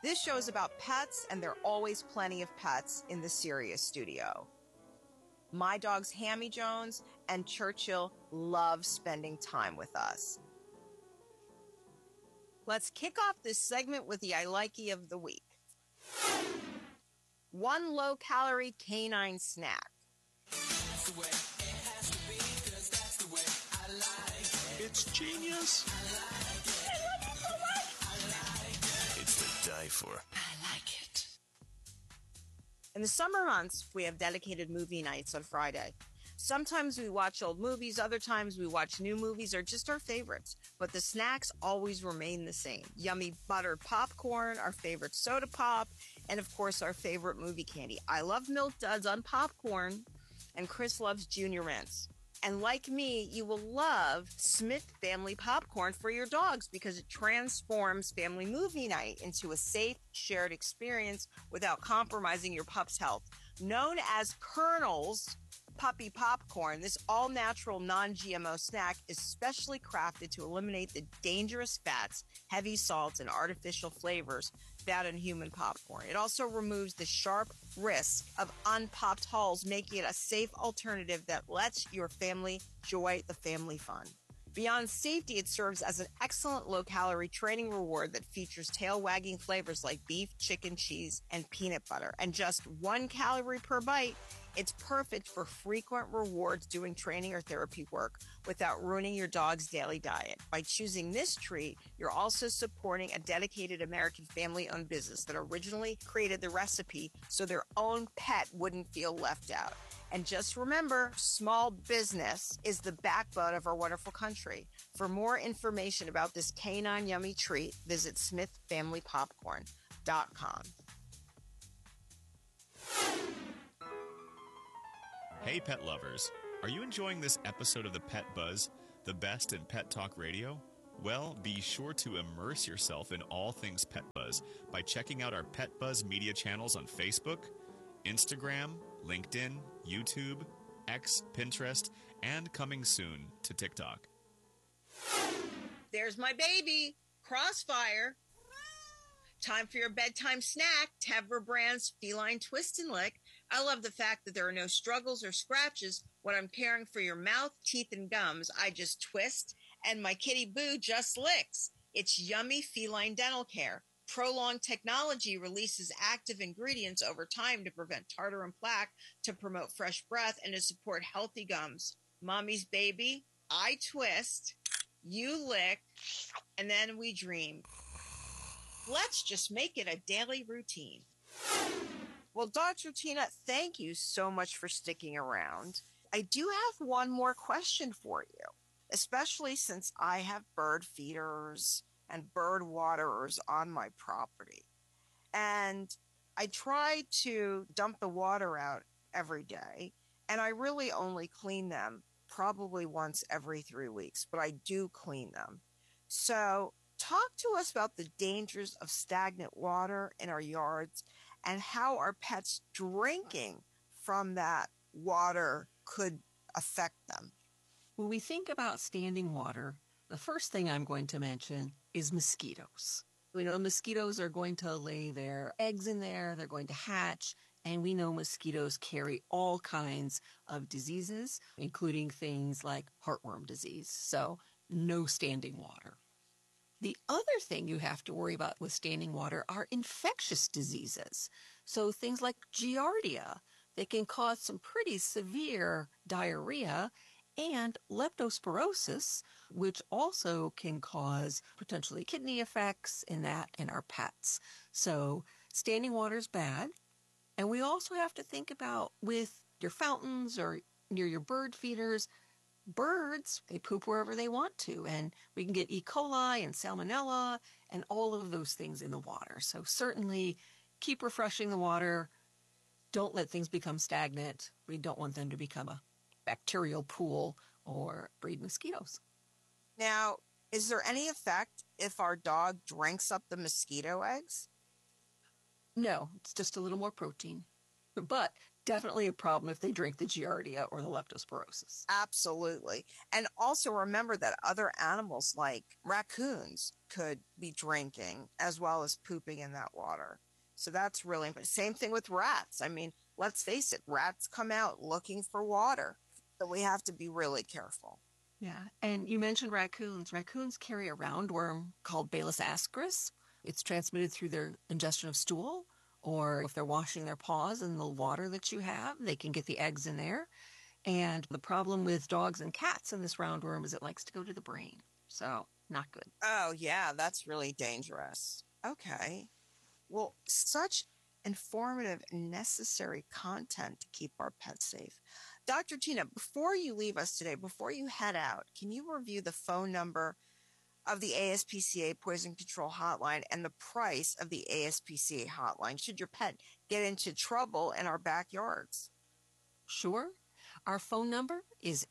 This show is about pets, and there are always plenty of pets in the Sirius studio. My dogs Hammy Jones and Churchill love spending time with us. Let's kick off this segment with the I Likey of the week. One low-calorie canine snack. That's the way it has to be, 'cause that's the way I like it. It's genius. I like it. I love it so much. I like it. It's to die for. I like it. In the summer months, we have dedicated movie nights on Friday. Sometimes we watch old movies, other times we watch new movies or just our favorites. But the snacks always remain the same. Yummy buttered popcorn, our favorite soda pop, and of course our favorite movie candy. I love Milk Duds on popcorn, and Chris loves Junior Mints. And like me, you will love Smith Family Popcorn for your dogs because it transforms family movie night into a safe, shared experience without compromising your pup's health. Known as Colonel's Puppy Popcorn, this all-natural, non-GMO snack is specially crafted to eliminate the dangerous fats, heavy salts, and artificial flavors found in human popcorn. It also removes the sharp risk of unpopped hulls, making it a safe alternative that lets your family enjoy the family fun. Beyond safety, it serves as an excellent low-calorie training reward that features tail-wagging flavors like beef, chicken, cheese, and peanut butter. And just 1 calorie per bite, it's perfect for frequent rewards doing training or therapy work without ruining your dog's daily diet. By choosing this treat, you're also supporting a dedicated American family-owned business that originally created the recipe so their own pet wouldn't feel left out. And just remember, small business is the backbone of our wonderful country. For more information about this canine yummy treat, visit smithfamilypopcorn.com. Hey, pet lovers. Are you enjoying this episode of the Pet Buzz, the best in pet talk radio? Well, be sure to immerse yourself in all things Pet Buzz by checking out our Pet Buzz media channels on Facebook, Instagram, LinkedIn, YouTube, X, Pinterest, and coming soon to TikTok. There's my baby, Crossfire. Time for your bedtime snack, Tevra Brand's Feline Twist and Lick. I love the fact that there are no struggles or scratches when I'm caring for your mouth, teeth, and gums. I just twist, and my kitty Boo just licks. It's yummy feline dental care. Prolonged technology releases active ingredients over time to prevent tartar and plaque, to promote fresh breath, and to support healthy gums. Mommy's baby, I twist, you lick, and then we dream. Let's just make it a daily routine. Well, Dr. Tina, thank you so much for sticking around. I do have one more question for you, especially since I have bird feeders and bird waterers on my property. And I try to dump the water out every day, and I really only clean them probably once every 3 weeks, but I do clean them. So talk to us about the dangers of stagnant water in our yards and how our pets drinking from that water could affect them. When we think about standing water, the first thing I'm going to mention is mosquitoes. We know mosquitoes are going to lay their eggs in there, they're going to hatch, and we know mosquitoes carry all kinds of diseases, including things like heartworm disease. So no standing water. The other thing you have to worry about with standing water are infectious diseases. So things like Giardia, they can cause some pretty severe diarrhea, and leptospirosis, which also can cause potentially kidney effects in our pets. So standing water is bad. And we also have to think about with your fountains or near your bird feeders, birds, they poop wherever they want to, and we can get E. coli and salmonella and all of those things in the water. So certainly keep refreshing the water. Don't let things become stagnant. We don't want them to become a bacterial pool or breed mosquitoes. Now, is there any effect if our dog drinks up the mosquito eggs? No, it's just a little more protein. But definitely a problem if they drink the Giardia or the Leptospirosis. Absolutely. And also remember that other animals like raccoons could be drinking as well as pooping in that water. So that's really important. Same thing with rats. I mean, let's face it, rats come out looking for water. So we have to be really careful. Yeah, and you mentioned raccoons. Raccoons carry a roundworm called Balis ascaris. It's transmitted through their ingestion of stool, or if they're washing their paws in the water that you have, they can get the eggs in there. And the problem with dogs and cats and this roundworm is it likes to go to the brain. So, not good. Oh, yeah, that's really dangerous. Okay. Well, such informative and necessary content to keep our pets safe. Dr. Tina, before you leave us today, before you head out, can you review the phone number of the ASPCA Poison Control Hotline and the price of the ASPCA hotline should your pet get into trouble in our backyards? Sure. Our phone number is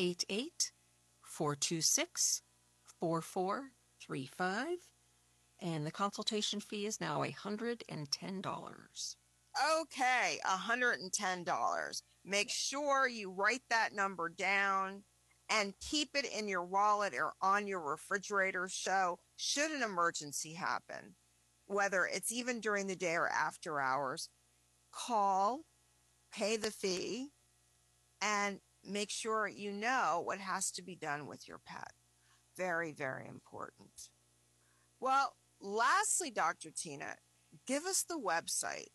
888-426-4435, and the consultation fee is now $110. Okay, $110. Make sure you write that number down and keep it in your wallet or on your refrigerator. So should an emergency happen, whether it's even during the day or after hours, call, pay the fee, and make sure you know what has to be done with your pet. Very, very important. Well, lastly, Dr. Tina, give us the website.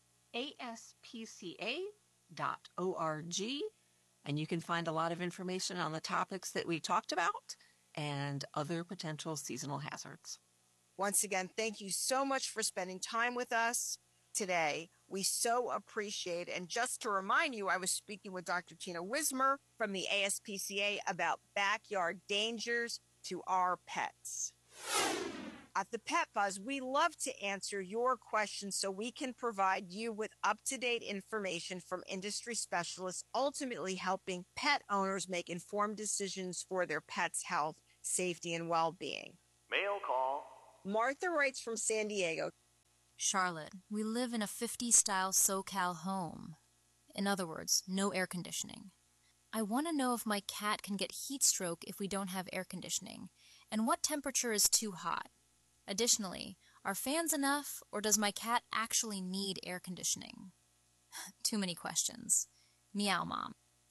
ASPCA.org, and you can find a lot of information on the topics that we talked about and other potential seasonal hazards. Once again, thank you so much for spending time with us today. We so appreciate it. And just to remind you, I was speaking with Dr. Tina Wismer from the ASPCA about backyard dangers to our pets. At the Pet Buzz, we love to answer your questions so we can provide you with up-to-date information from industry specialists, ultimately helping pet owners make informed decisions for their pet's health, safety, and well-being. Mail call. Martha writes from San Diego. Charlotte, we live in a 50s-style SoCal home. In other words, no air conditioning. I want to know if my cat can get heat stroke if we don't have air conditioning, and what temperature is too hot. Additionally, are fans enough, or does my cat actually need air conditioning? Too many questions. Meow Mom.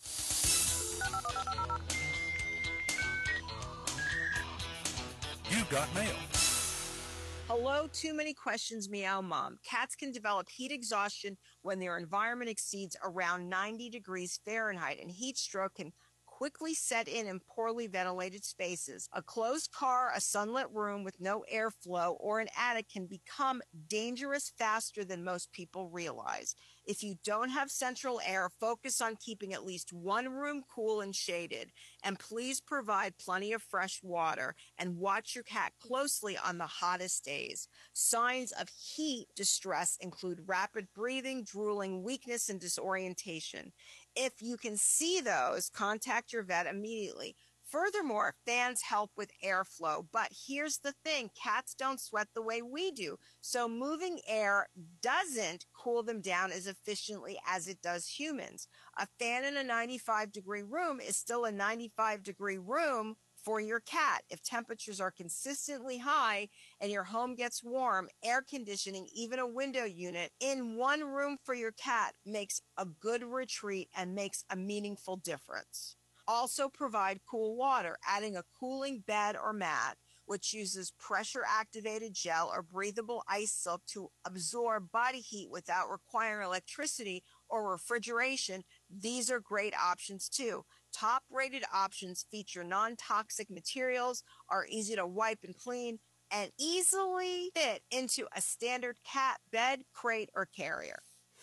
You've got mail. Hello, too many questions, Meow Mom. Cats can develop heat exhaustion when their environment exceeds around 90 degrees Fahrenheit, and heat stroke can quickly set in poorly ventilated spaces. A closed car, a sunlit room with no airflow, or an attic can become dangerous faster than most people realize. If you don't have central air, focus on keeping at least one room cool and shaded. And please provide plenty of fresh water and watch your cat closely on the hottest days. Signs of heat distress include rapid breathing, drooling, weakness, and disorientation. If you can see those, contact your vet immediately. Furthermore, fans help with airflow, but here's the thing, cats don't sweat the way we do, so moving air doesn't cool them down as efficiently as it does humans. A fan in a 95-degree room is still a 95-degree room for your cat. If temperatures are consistently high and your home gets warm, air conditioning, even a window unit in one room for your cat makes a good retreat and makes a meaningful difference. Also provide cool water, adding a cooling bed or mat, which uses pressure-activated gel or breathable ice silk to absorb body heat without requiring electricity or refrigeration. These are great options too. Top-rated options feature non-toxic materials, are easy to wipe and clean, and easily fit into a standard cat bed, crate, or carrier.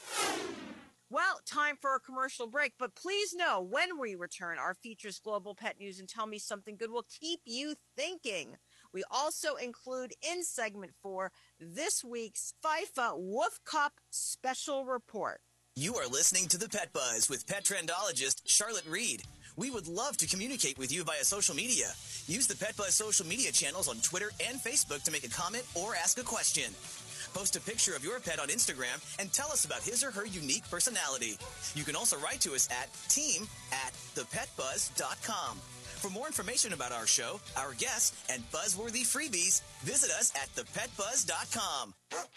Well, time for a commercial break, but please know when we return, our features Global Pet News and Tell Me Something Good will keep you thinking. We also include in segment 4 this week's FIFA Wolf Cup special report. You are listening to the Pet Buzz with pet trendologist Charlotte Reed. We would love to communicate with you via social media. Use the Pet Buzz social media channels on Twitter and Facebook to make a comment or ask a question. Post a picture of your pet on Instagram and tell us about his or her unique personality. You can also write to us at team@thepetbuzz.com. For more information about our show, our guests, and buzzworthy freebies, visit us at thepetbuzz.com.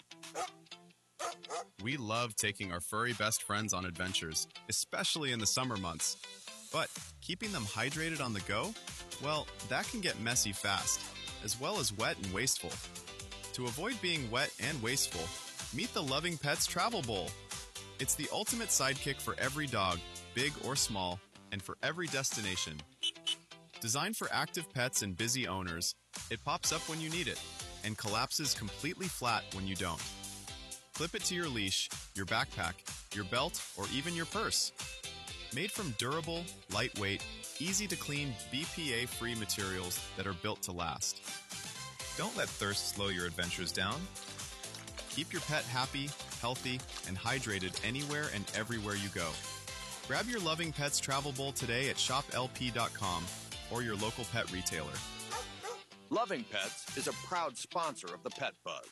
We love taking our furry best friends on adventures, especially in the summer months. But keeping them hydrated on the go? Well, that can get messy fast, as well as wet and wasteful. To avoid being wet and wasteful, meet the Loving Pets Travel Bowl. It's the ultimate sidekick for every dog, big or small, and for every destination. Designed for active pets and busy owners, it pops up when you need it and collapses completely flat when you don't. Clip it to your leash, your backpack, your belt, or even your purse. Made from durable, lightweight, easy-to-clean, BPA-free materials that are built to last. Don't let thirst slow your adventures down. Keep your pet happy, healthy, and hydrated anywhere and everywhere you go. Grab your Loving Pets Travel Bowl today at shoplp.com or your local pet retailer. Loving Pets is a proud sponsor of the Pet Buzz.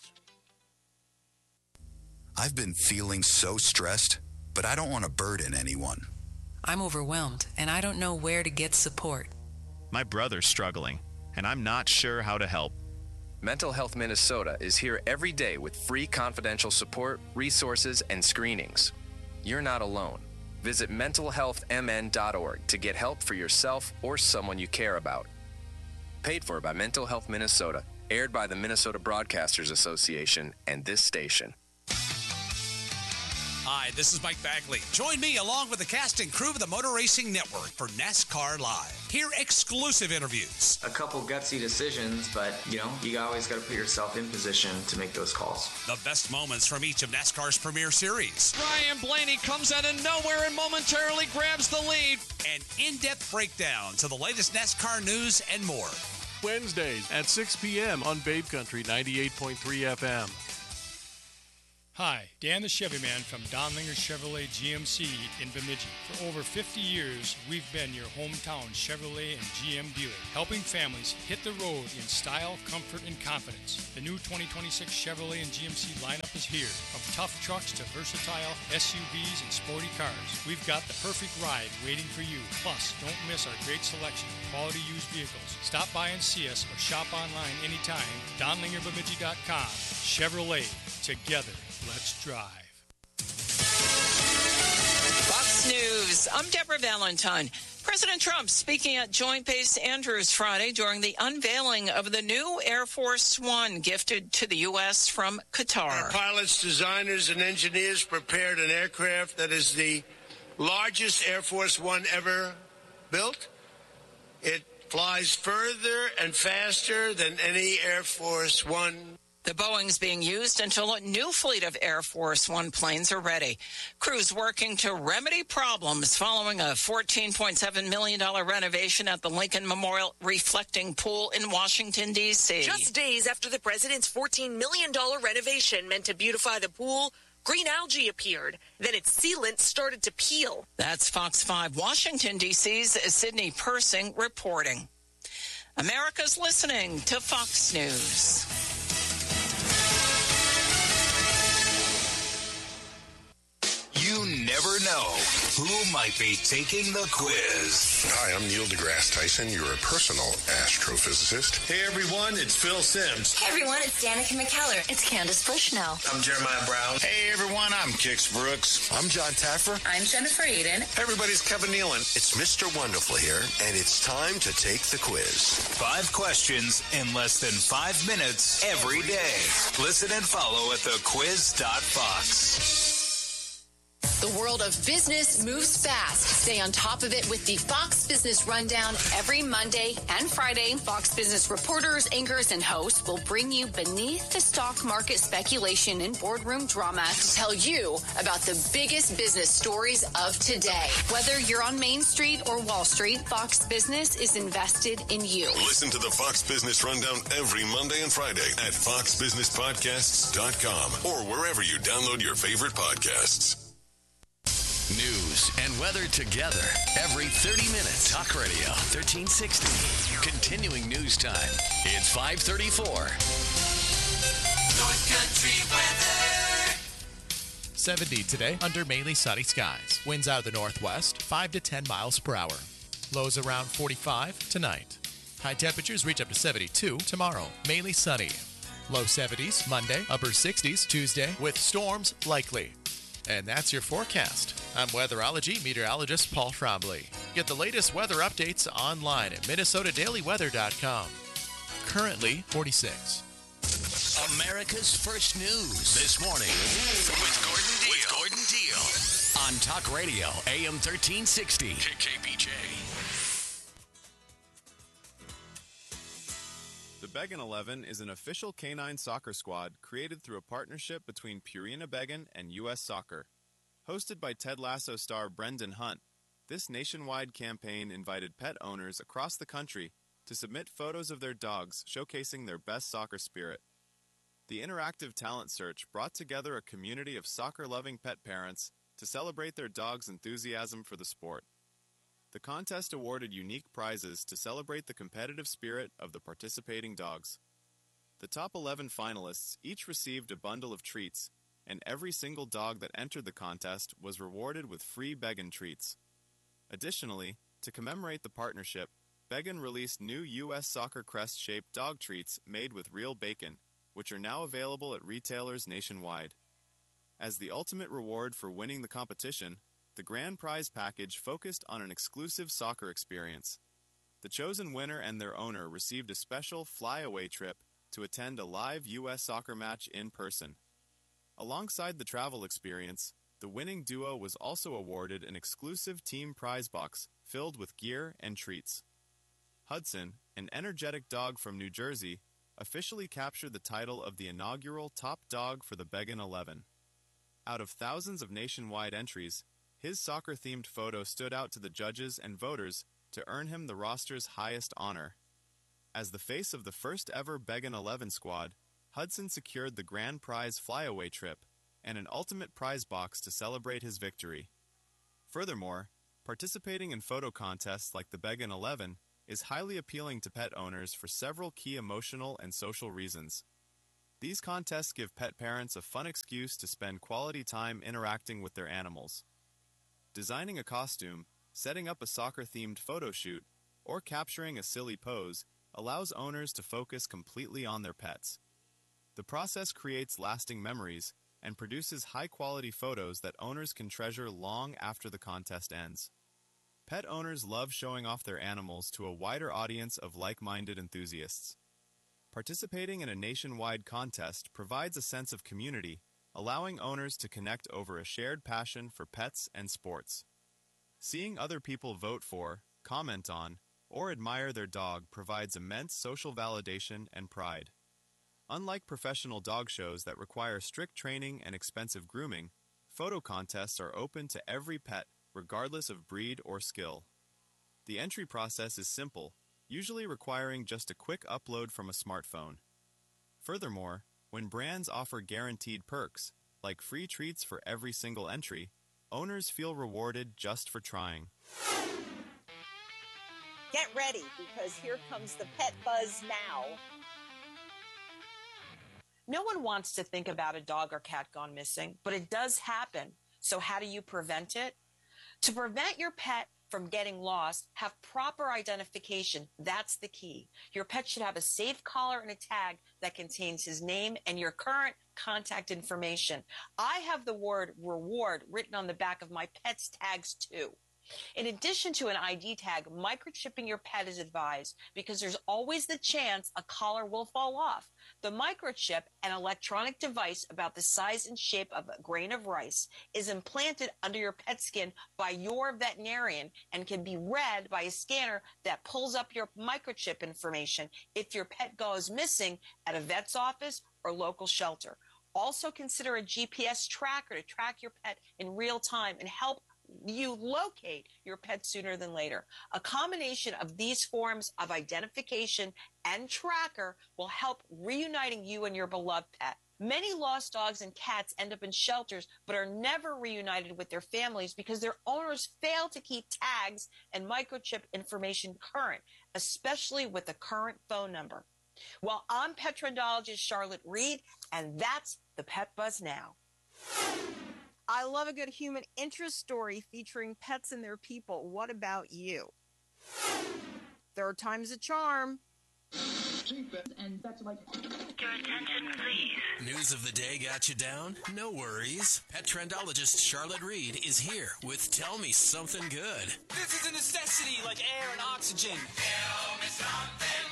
I've been feeling so stressed, but I don't want to burden anyone. I'm overwhelmed, and I don't know where to get support. My brother's struggling, and I'm not sure how to help. Mental Health Minnesota is here every day with free confidential support, resources, and screenings. You're not alone. Visit mentalhealthmn.org to get help for yourself or someone you care about. Paid for by Mental Health Minnesota, aired by the Minnesota Broadcasters Association and this station. Hi, this is Mike Bagley. Join me along with the cast and crew of the Motor Racing Network for NASCAR Live. Hear exclusive interviews. A couple gutsy decisions, but, you always got to put yourself in position to make those calls. The best moments from each of NASCAR's premier series. Ryan Blaney comes out of nowhere and momentarily grabs the lead. An in-depth breakdown to the latest NASCAR news and more. Wednesdays at 6 p.m. on Babe Country 98.3 FM. Hi, Dan the Chevy Man from Donlinger Chevrolet GMC in Bemidji. For over 50 years, we've been your hometown Chevrolet and GM dealer, helping families hit the road in style, comfort, and confidence. The new 2026 Chevrolet and GMC lineup is here. From tough trucks to versatile SUVs and sporty cars, we've got the perfect ride waiting for you. Plus, don't miss our great selection of quality used vehicles. Stop by and see us or shop online anytime. DonlingerBemidji.com. Chevrolet. Together. Let's drive. Fox News. I'm Deborah Valentine. President Trump speaking at Joint Base Andrews Friday during the unveiling of the new Air Force One gifted to the U.S. from Qatar. Our pilots, designers, and engineers prepared an aircraft that is the largest Air Force One ever built. It flies further and faster than any Air Force One. The Boeing's being used until a new fleet of Air Force One planes are ready. Crews working to remedy problems following a $14.7 million renovation at the Lincoln Memorial Reflecting Pool in Washington, D.C. Just days after the president's $14 million renovation meant to beautify the pool, green algae appeared. Then its sealant started to peel. That's Fox 5 Washington, D.C.'s Sydney Persing reporting. America's listening to Fox News. You never know who might be taking the quiz. Hi, I'm Neil deGrasse Tyson, your personal astrophysicist. Hey, everyone, it's Phil Simms. Hey, everyone, it's Danica McKellar. It's Candace Bushnell. I'm Jeremiah Brown. Hey, everyone, I'm Kix Brooks. I'm John Taffer. I'm Jennifer Eden. Hey, everybody, it's Kevin Nealon. It's Mr. Wonderful here, and it's time to take the quiz. 5 questions in less than 5 minutes every day. Listen and follow at thequiz.fox. The world of business moves fast. Stay on top of it with the Fox Business Rundown every Monday and Friday. Fox Business reporters, anchors, and hosts will bring you beneath the stock market speculation and boardroom drama to tell you about the biggest business stories of today. Whether you're on Main Street or Wall Street, Fox Business is invested in you. Listen to the Fox Business Rundown every Monday and Friday at foxbusinesspodcasts.com or wherever you download your favorite podcasts. News and weather together every 30 minutes. Talk Radio 1360. Continuing news time. It's 5:34. North Country weather. 70 today under mainly sunny skies. Winds out of the northwest, 5 to 10 miles per hour. Lows around 45 tonight. High temperatures reach up to 72 tomorrow. Mainly sunny. Low 70s Monday, upper 60s Tuesday with storms likely. And that's your forecast. I'm weatherology meteorologist Paul Trombley. Get the latest weather updates online at minnesotadailyweather.com. Currently 46. America's First News this morning with Gordon Deal on Talk Radio AM 1360 KKBJ. The Beggin' 11 is an official canine soccer squad created through a partnership between Purina Beggin and U.S. Soccer. Hosted by Ted Lasso star Brendan Hunt, this nationwide campaign invited pet owners across the country to submit photos of their dogs showcasing their best soccer spirit. The interactive talent search brought together a community of soccer-loving pet parents to celebrate their dogs' enthusiasm for the sport. The contest awarded unique prizes to celebrate the competitive spirit of the participating dogs. The top 11 finalists each received a bundle of treats, and every single dog that entered the contest was rewarded with free Beggin' treats. Additionally, to commemorate the partnership, Beggin' released new U.S. Soccer crest-shaped dog treats made with real bacon, which are now available at retailers nationwide. As the ultimate reward for winning the competition, the grand prize package focused on an exclusive soccer experience. The chosen winner and their owner received a special fly-away trip to attend a live U.S. soccer match in person. Alongside the travel experience, the winning duo was also awarded an exclusive team prize box filled with gear and treats. Hudson, an energetic dog from New Jersey, officially captured the title of the inaugural top dog for the Beggin' 11. Out of thousands of nationwide entries, his soccer-themed photo stood out to the judges and voters to earn him the roster's highest honor. As the face of the first-ever Beggin' 11 squad, Hudson secured the grand prize flyaway trip and an ultimate prize box to celebrate his victory. Furthermore, participating in photo contests like the Beggin' 11 is highly appealing to pet owners for several key emotional and social reasons. These contests give pet parents a fun excuse to spend quality time interacting with their animals. Designing a costume, setting up a soccer-themed photo shoot, or capturing a silly pose allows owners to focus completely on their pets. The process creates lasting memories and produces high-quality photos that owners can treasure long after the contest ends. Pet owners love showing off their animals to a wider audience of like-minded enthusiasts. Participating in a nationwide contest provides a sense of community, allowing owners to connect over a shared passion for pets and sports. Seeing other people vote for, comment on, or admire their dog provides immense social validation and pride. Unlike professional dog shows that require strict training and expensive grooming, photo contests are open to every pet, regardless of breed or skill. The entry process is simple, usually requiring just a quick upload from a smartphone. Furthermore, when brands offer guaranteed perks, like free treats for every single entry, owners feel rewarded just for trying. Get ready, because here comes the Pet Buzz now. No one wants to think about a dog or cat gone missing, but it does happen. So how do you prevent it? To prevent your pet from getting lost, have proper identification. That's the key. Your pet should have a safe collar and a tag that contains his name and your current contact information. I have the word reward written on the back of my pet's tags too. In addition to an ID tag, microchipping your pet is advised because there's always the chance a collar will fall off. The microchip, an electronic device about the size and shape of a grain of rice, is implanted under your pet's skin by your veterinarian and can be read by a scanner that pulls up your microchip information if your pet goes missing at a vet's office or local shelter. Also consider a GPS tracker to track your pet in real time and help you locate your pet sooner than later. A combination of these forms of identification and tracker will help reuniting you and your beloved pet. Many lost dogs and cats end up in shelters but are never reunited with their families because their owners fail to keep tags and microchip information current, especially with the current phone number. Well, I'm pet trendologist Charlotte Reed, and that's the Pet Buzz Now. I love a good human interest story featuring pets and their people. What about you? Third time's a charm. And that's like... Your attention, please. News of the day got you down? No worries. Pet trendologist Charlotte Reed is here with Tell Me Something Good. This is a necessity like air and oxygen. Tell me something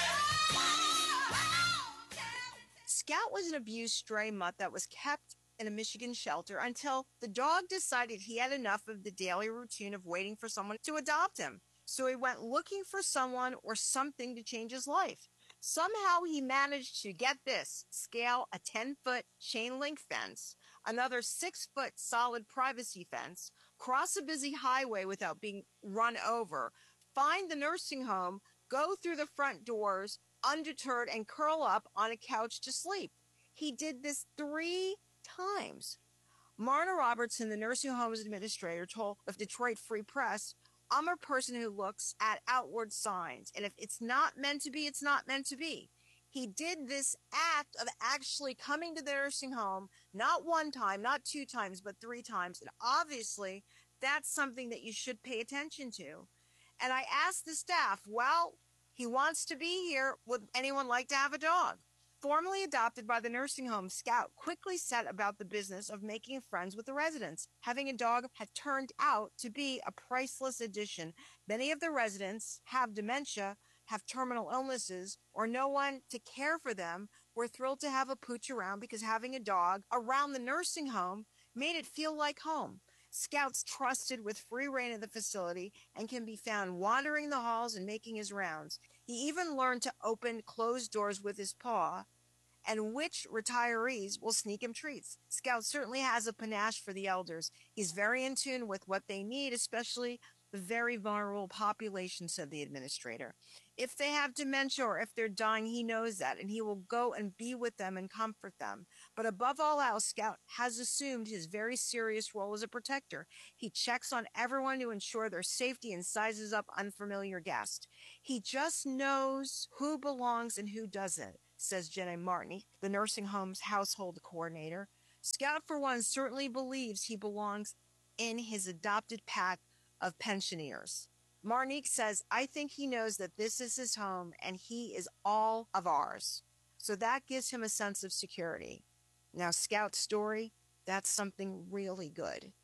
good. Scout was an abused stray mutt that was kept in a Michigan shelter until the dog decided he had enough of the daily routine of waiting for someone to adopt him. So he went looking for someone or something to change his life. Somehow he managed to get this, scale a 10-foot chain link fence, another 6-foot solid privacy fence, cross a busy highway without being run over, find the nursing home, go through the front doors, undeterred, and curl up on a couch to sleep. He did this 3 times. Marna Robertson, the nursing home's administrator, told the Detroit Free Press, "I'm a person who looks at outward signs, and if it's not meant to be, it's not meant to be." He did this act of actually coming to the nursing home, not 1 time, not 2 times, but 3 times, and obviously that's something that you should pay attention to. And I asked the staff, well, he wants to be here. Would anyone like to have a dog? Formally adopted by the nursing home, Scout quickly set about the business of making friends with the residents. Having a dog had turned out to be a priceless addition. Many of the residents have dementia, have terminal illnesses, or no one to care for them. Were thrilled to have a pooch around because having a dog around the nursing home made it feel like home. Scout's trusted with free reign of the facility and can be found wandering the halls and making his rounds. He even learned to open closed doors with his paw, and which retirees will sneak him treats. Scout certainly has a panache for the elders. He's very in tune with what they need, especially the very vulnerable population, said the administrator. If they have dementia or if they're dying, he knows that, and he will go and be with them and comfort them. But above all else, Scout has assumed his very serious role as a protector. He checks on everyone to ensure their safety and sizes up unfamiliar guests. He just knows who belongs and who doesn't, says Jenna Martini, the nursing home's household coordinator. Scout, for one, certainly believes he belongs in his adopted pack of pensioners. Marnique says, I think he knows that this is his home and he is all of ours. So that gives him a sense of security. Now, Scout's story, that's something really good.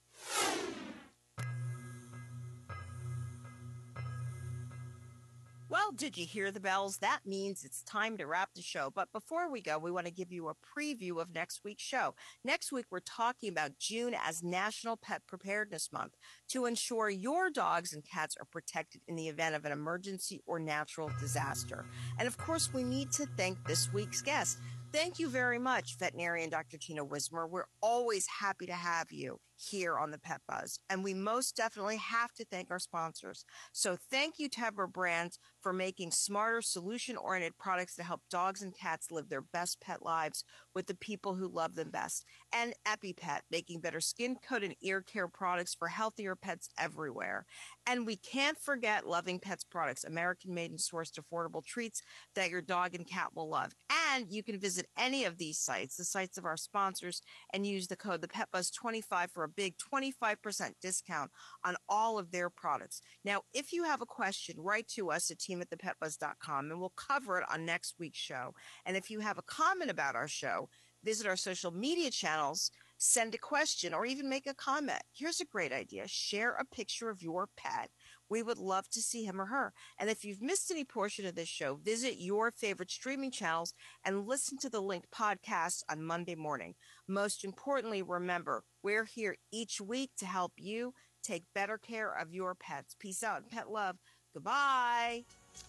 Well, did you hear the bells? That means it's time to wrap the show. But before we go, we want to give you a preview of next week's show. Next week, we're talking about June as National Pet Preparedness Month to ensure your dogs and cats are protected in the event of an emergency or natural disaster. And of course, we need to thank this week's guest. Thank you very much, veterinarian Dr. Tina Wismer. We're always happy to have you here on the Pet Buzz. And we most definitely have to thank our sponsors. So thank you, Tevra Brands, for making smarter, solution-oriented products to help dogs and cats live their best pet lives with the people who love them best. And EpiPet, making better skin, coat, and ear care products for healthier pets everywhere. And we can't forget Loving Pets products, American-made and sourced affordable treats that your dog and cat will love. And you can visit any of these sites, the sites of our sponsors, and use the code ThePetBuzz25 for a big 25% discount on all of their products. Now, if you have a question, write to us at team@thepetbuzz.com, and we'll cover it on next week's show. And if you have a comment about our show, visit our social media channels, send a question, or even make a comment. Here's a great idea. Share a picture of your pet. We would love to see him or her. And if you've missed any portion of this show, visit your favorite streaming channels and listen to the linked podcasts on Monday morning. Most importantly, remember, we're here each week to help you take better care of your pets. Peace out and pet love. Goodbye.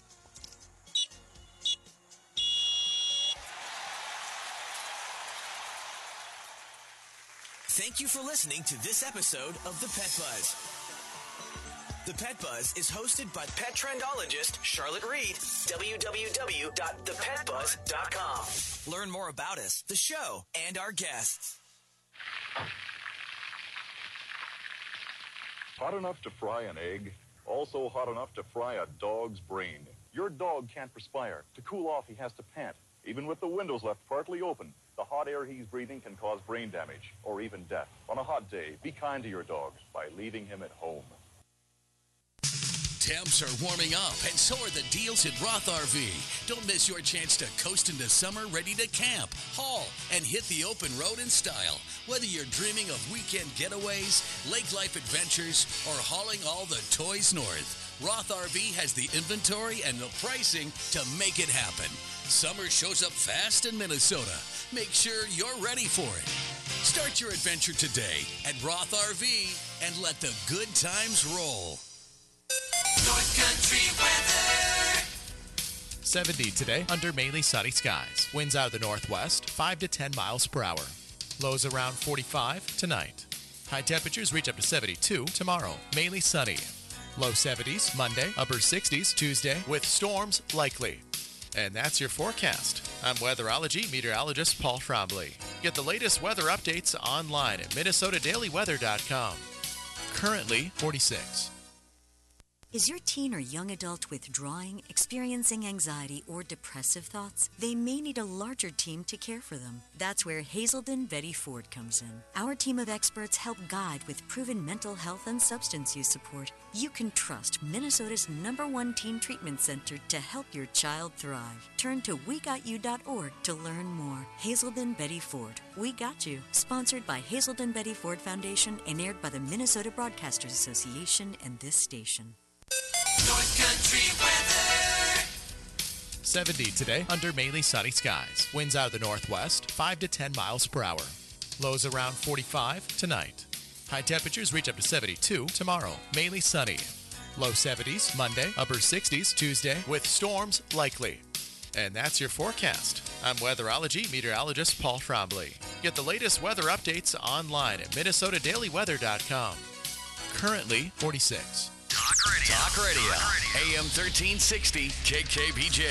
Thank you for listening to this episode of The Pet Buzz. The Pet Buzz is hosted by pet trendologist Charlotte Reed. www.thepetbuzz.com. Learn more about us, the show, and our guests. Hot enough to fry an egg, also hot enough to fry a dog's brain. Your dog can't perspire. To cool off, he has to pant. Even with the windows left partly open, the The hot air he's breathing can cause brain damage or even death. On a hot day, be kind to your dog by leaving him at home. Temps are warming up, and so are the deals at Roth RV. Don't miss your chance to coast into summer ready to camp, haul, and hit the open road in style. Whether you're dreaming of weekend getaways, lake life adventures, or hauling all the toys north, Roth RV has the inventory and the pricing to make it happen. Summer shows up fast in Minnesota. Make sure you're ready for it. Start your adventure today at Roth RV and let the good times roll. North Country weather. 70 today under mainly sunny skies. Winds out of the northwest, 5 to 10 miles per hour. Lows around 45 tonight. High temperatures reach up to 72 tomorrow. Mainly sunny. Low 70s Monday, upper 60s Tuesday with storms likely. And that's your forecast. I'm weatherology meteorologist Paul Trombley. Get the latest weather updates online at minnesotadailyweather.com. Currently 46. Is your teen or young adult withdrawing, experiencing anxiety, or depressive thoughts? They may need a larger team to care for them. That's where Hazelden Betty Ford comes in. Our team of experts help guide with proven mental health and substance use support. You can trust Minnesota's #1 teen treatment center to help your child thrive. Turn to WeGotYou.org to learn more. Hazelden Betty Ford. We Got You. Sponsored by Hazelden Betty Ford Foundation and aired by the Minnesota Broadcasters Association and this station. North Country weather. 70 today under mainly sunny skies. Winds out of the northwest, 5 to 10 miles per hour. Lows around 45 tonight. High temperatures reach up to 72 tomorrow. Mainly sunny. Low 70s Monday, upper 60s Tuesday with storms likely. And that's your forecast. I'm weatherology meteorologist Paul Trombley. Get the latest weather updates online at minnesotadailyweather.com. Currently 46. Talk Radio. AM 1360 KKBJ.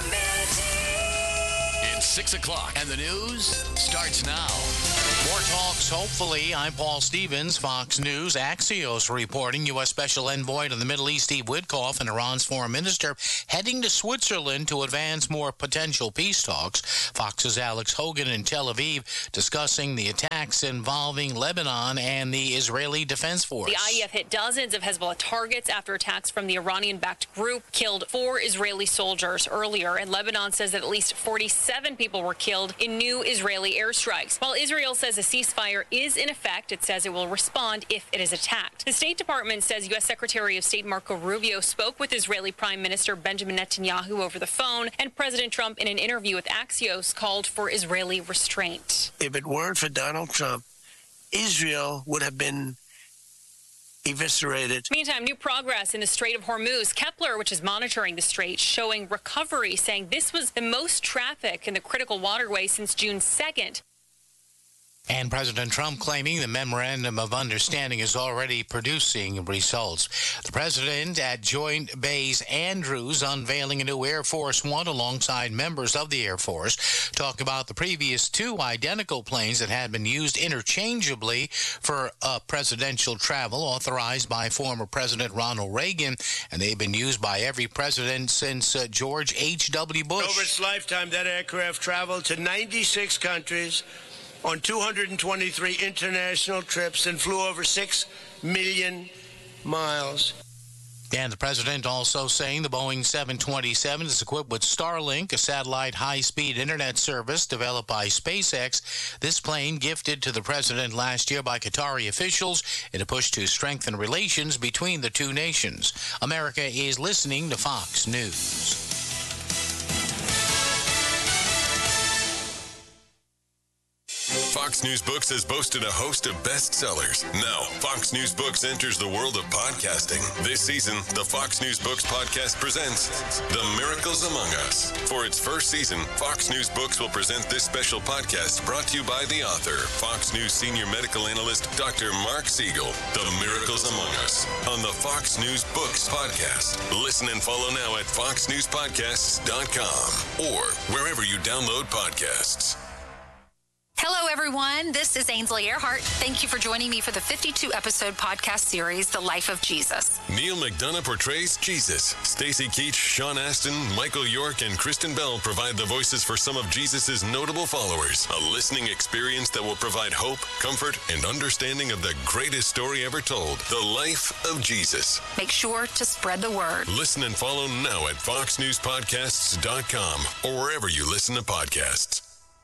It's 6 o'clock, and the news starts now. More talks, hopefully. I'm Paul Stevens, Fox News. Axios reporting U.S. Special Envoy to the Middle East, Steve Witkoff, and Iran's foreign minister heading to Switzerland to advance more potential peace talks. Fox's Alex Hogan in Tel Aviv discussing the attacks involving Lebanon and the Israeli Defense Force. The IDF hit dozens of Hezbollah targets after attacks from the Iranian-backed group killed 4 Israeli soldiers earlier, and Lebanon says that at least 47 people were killed in new Israeli airstrikes. While Israel says a ceasefire is in effect, it says it will respond if it is attacked. The State Department says U.S. Secretary of State Marco Rubio spoke with Israeli Prime Minister Benjamin Netanyahu over the phone, and President Trump, in an interview with Axios, called for Israeli restraint. If it weren't for Donald Trump, Israel would have been eviscerated. Meantime, new progress in the Strait of Hormuz. Kepler, which is monitoring the strait, showing recovery, saying this was the most traffic in the critical waterway since June 2nd. And President Trump claiming the memorandum of understanding is already producing results. The president at Joint Base Andrews unveiling a new Air Force One alongside members of the Air Force. Talk about the previous 2 identical planes that had been used interchangeably for presidential travel authorized by former President Ronald Reagan. And they've been used by every president since George H.W. Bush. Over its lifetime, that aircraft traveled to 96 countries on 223 international trips and flew over 6 million miles. And the president also saying the Boeing 727 is equipped with Starlink, a satellite high-speed internet service developed by SpaceX. This plane gifted to the president last year by Qatari officials in a push to strengthen relations between the 2 nations. America is listening to Fox News. Fox News Books has boasted a host of bestsellers. Now, Fox News Books enters the world of podcasting. This season, the Fox News Books podcast presents The Miracles Among Us. For its first season, Fox News Books will present this special podcast brought to you by the author, Fox News senior medical analyst, Dr. Mark Siegel. The Miracles Among Us on the Fox News Books podcast. Listen and follow now at foxnewspodcasts.com or wherever you download podcasts. Hello, everyone. everyone. This is Ainsley Earhart. Thank you for joining me for the 52-episode podcast series, The Life of Jesus. Neil McDonough portrays Jesus. Stacey Keach, Sean Astin, Michael York, and Kristen Bell provide the voices for some of Jesus' notable followers. A listening experience that will provide hope, comfort, and understanding of the greatest story ever told, The Life of Jesus. Make sure to spread the word. Listen and follow now at foxnewspodcasts.com or wherever you listen to podcasts.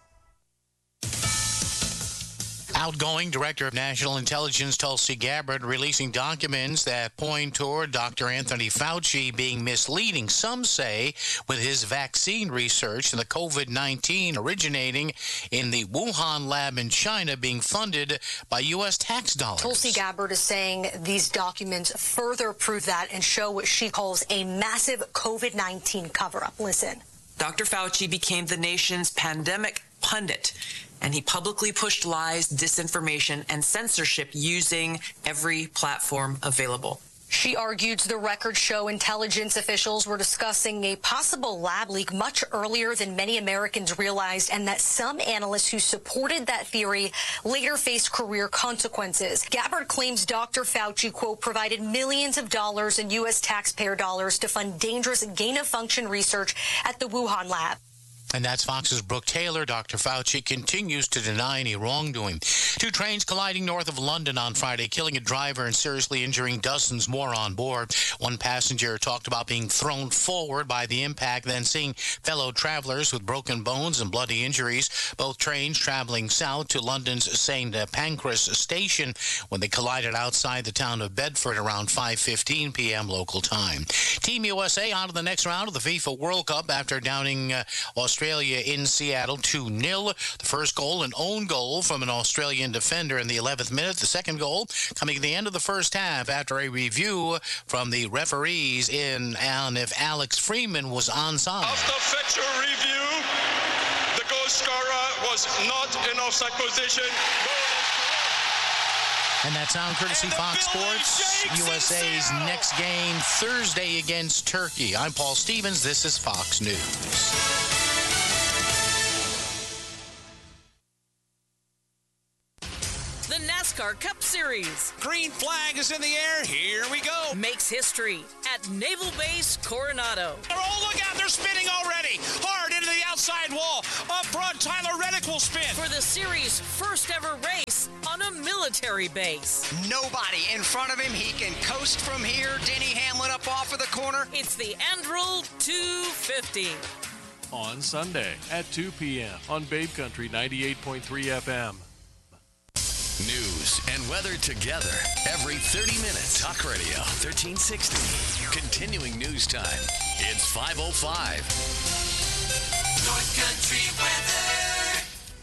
Outgoing Director of National Intelligence Tulsi Gabbard releasing documents that point toward Dr. Anthony Fauci being misleading, some say, with his vaccine research and the COVID-19 originating in the Wuhan lab in China being funded by U.S. tax dollars. Tulsi Gabbard is saying these documents further prove that and show what she calls a massive COVID-19 cover-up. Listen. Dr. Fauci became the nation's pandemic pundit, and he publicly pushed lies, disinformation, and censorship using every platform available. She argued the records show intelligence officials were discussing a possible lab leak much earlier than many Americans realized, and that some analysts who supported that theory later faced career consequences. Gabbard claims Dr. Fauci, quote, provided millions of dollars in U.S. taxpayer dollars to fund dangerous gain-of-function research at the Wuhan lab. And that's Fox's Brooke Taylor. Dr. Fauci continues to deny any wrongdoing. Two trains colliding north of London on Friday, killing a driver and seriously injuring dozens more on board. One passenger talked about being thrown forward by the impact, then seeing fellow travelers with broken bones and bloody injuries. Both trains traveling south to London's St. Pancras station when they collided outside the town of Bedford around 5:15 p.m. local time. Team USA out of the next round of the FIFA World Cup after downing Australia in Seattle 2-0. The first goal, an own goal from an Australian defender in the 11th minute. The second goal coming at the end of the first half after a review from the referees on if Alex Freeman was onside. After fetch a review, the goal scorer was not in offside position. And that sound courtesy Fox Sports. USA's next game Thursday against Turkey. I'm Paul Stevens. This is Fox News. The NASCAR Cup Series. Green flag is in the air. Here we go. Makes history at Naval Base Coronado. Oh, look out. They're spinning already. Hard into the outside wall. Up front, Tyler Reddick will spin. For the series' first ever race on a military base. Nobody in front of him. He can coast from here. Denny Hamlin up off of the corner. It's the Anduril 250. On Sunday at 2 p.m. on Babe Country 98.3 FM. News and weather together every 30 minutes. Talk Radio 1360. Continuing news time. It's 5:05. North Country weather.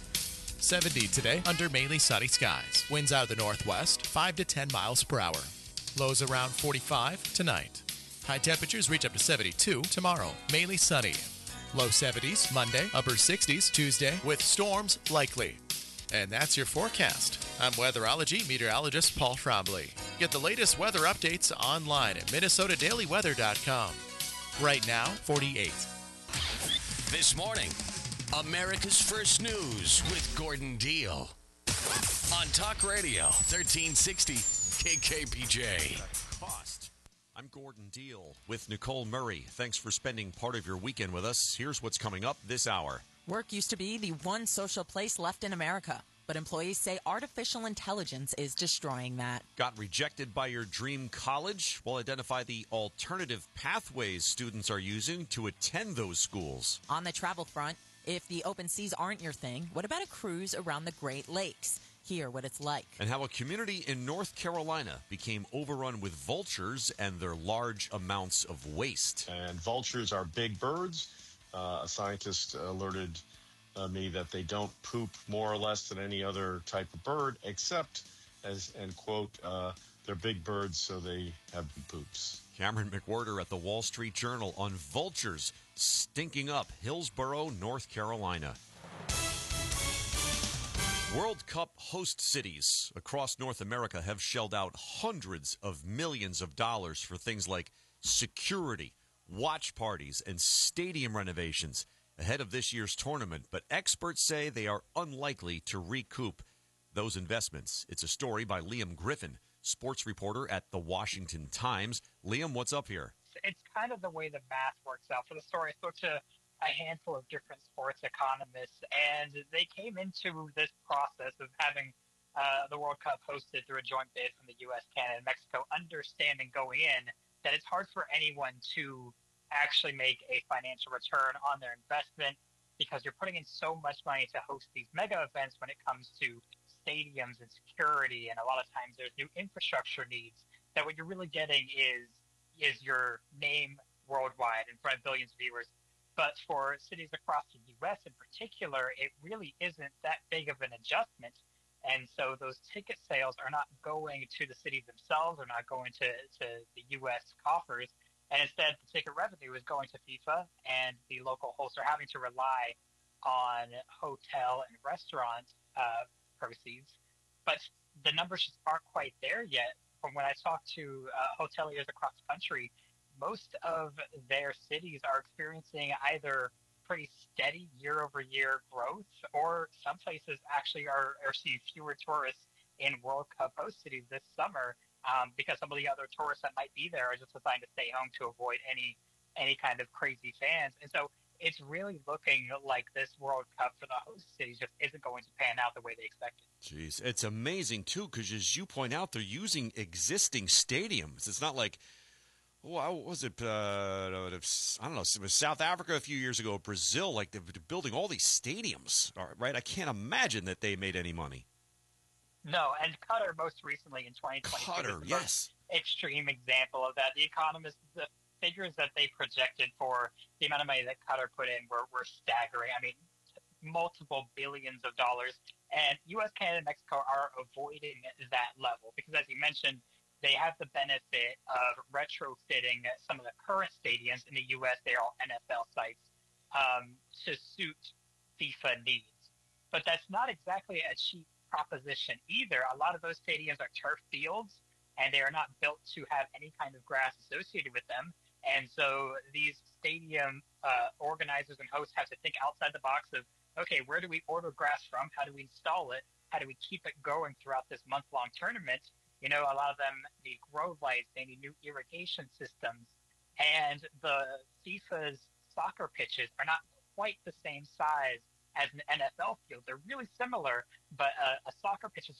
70 today under mainly sunny skies. Winds out of the northwest, 5 to 10 miles per hour. Lows around 45 tonight. High temperatures reach up to 72 tomorrow. Mainly sunny. Low 70s Monday, upper 60s Tuesday with storms likely. And that's your forecast. I'm weatherology meteorologist Paul Trombley. Get the latest weather updates online at MinnesotaDailyWeather.com. Right now, 48. This morning, America's First News with Gordon Deal. On Talk Radio 1360 KKPJ. Cost. I'm Gordon Deal with Nicole Murray. Thanks for spending part of your weekend with us. Here's what's coming up this hour. Work used to be the one social place left in America, but employees say artificial intelligence is destroying that. Got rejected by your dream college? We'll identify the alternative pathways students are using to attend those schools. On the travel front, if the open seas aren't your thing, what about a cruise around the Great Lakes? Hear what it's like. And how a community in North Carolina became overrun with vultures and their large amounts of waste. And vultures are big birds. A scientist alerted me that they don't poop more or less than any other type of bird, except, and quote, they're big birds, so they have big poops. Cameron McWhorter at the Wall Street Journal on vultures stinking up Hillsborough, North Carolina. World Cup host cities across North America have shelled out hundreds of millions of dollars for things like security, watch parties, and stadium renovations ahead of this year's tournament, but experts say they are unlikely to recoup those investments. It's a story by Liam Griffin, sports reporter at The Washington Times. Liam, what's up here? It's kind of the way the math works out for the story. I spoke to a handful of different sports economists, and they came into this process of having the World Cup hosted through a joint bid from the U.S., Canada, and Mexico, understanding going in that it's hard for anyone to actually make a financial return on their investment because you're putting in so much money to host these mega events when it comes to stadiums and security, and a lot of times there's new infrastructure needs, that what you're really getting is your name worldwide in front of billions of viewers. But for cities across the U.S. in particular, it really isn't that big of an adjustment. And so those ticket sales are not going to the cities themselves, or not going to the U.S. coffers. And instead, the ticket revenue is going to FIFA, and the local hosts are having to rely on hotel and restaurant proceeds. But the numbers just aren't quite there yet. From when I talk to hoteliers across the country, most of their cities are experiencing either pretty steady year-over-year growth, or some places actually are seeing fewer tourists in World Cup host cities this summer because some of the other tourists that might be there are just deciding to stay home to avoid any kind of crazy fans. And so it's really looking like this World Cup for the host cities just isn't going to pan out the way they expected. Jeez, it's amazing, too, because as you point out, they're using existing stadiums. It's not like, what was it? I don't know. It was South Africa a few years ago, Brazil. Like, they're building all these stadiums, right? I can't imagine that they made any money. No, and Qatar most recently in 2020. Qatar, yes. Extreme example of that. The Economist, the figures that they projected for the amount of money that Qatar put in were staggering. I mean, multiple billions of dollars. And U.S., Canada, and Mexico are avoiding that level because, as you mentioned, they have the benefit of retrofitting some of the current stadiums. In the U.S., they're all NFL sites to suit FIFA needs. But that's not exactly a cheap proposition either. A lot of those stadiums are turf fields, and they are not built to have any kind of grass associated with them. And so these stadium organizers and hosts have to think outside the box of, okay, where do we order grass from? How do we install it? How do we keep it going throughout this month-long tournament? You know, a lot of them need grow lights. They need new irrigation systems. And the FIFA's soccer pitches are not quite the same size as an NFL field. They're really similar, but a soccer pitch is